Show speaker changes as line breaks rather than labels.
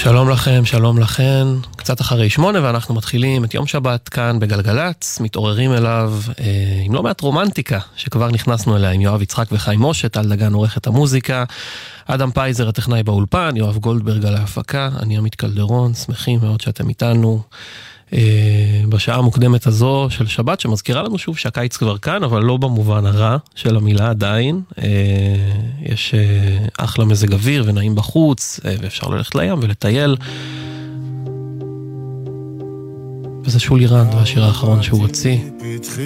שלום לכם, שלום לכן, קצת אחרי 8 ואנחנו מתחילים את יום שבת כאן בגלגלץ, מתעוררים אליו עם לא מעט רומנטיקה שכבר נכנסנו אליה עם יואב יצחק וחיים משה, טל דגן עורך את המוזיקה, אדם פייזר הטכנאי באולפן, יואב גולדברג על ההפקה, אני עמית קלדרון, שמחים מאוד שאתם איתנו בשעה המוקדמת הזו של שבת, שמזכירה לנו שוב שהקיץ כבר כאן, אבל לא במובן הרע של המילה עדיין. יש אחלה מזג אוויר ונעים בחוץ, ואפשר ללכת לים ולטייל. וזה שולי רנד, והשיר האחרון שהוא הוציא.